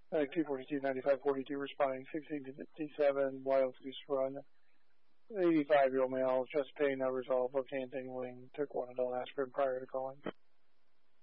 242, 9542 responding, 1657, Wild Goose Run. 85-year-old male, chest pain, no resolve, locating tingling, took one adult aspirin prior to calling.